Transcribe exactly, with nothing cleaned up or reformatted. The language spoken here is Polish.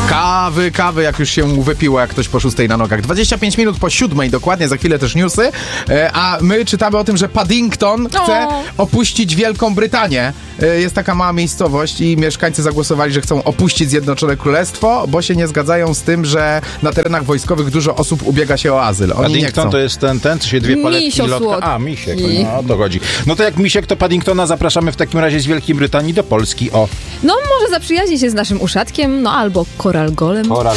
Kawy, kawy, jak już się wypiło, jak ktoś po szóstej na nogach. dwadzieścia pięć minut po siódmej, dokładnie, za chwilę też newsy. E, a my czytamy o tym, że Paddington chce O. opuścić Wielką Brytanię. E, jest taka mała miejscowość i mieszkańcy zagłosowali, że chcą opuścić Zjednoczone Królestwo, bo się nie zgadzają z tym, że na terenach wojskowych dużo osób ubiega się o azyl. Oni nie chcą. Paddington to jest ten, ten, co się dwie paletki Misio lotka... słodki. A, misiek, no o to chodzi. No to jak misiek, to Paddingtona zapraszamy w takim razie z Wielkiej Brytanii do Polski. O, No, może zaprzyjaźni się z naszym uszatkiem, no albo koralgolem. Koral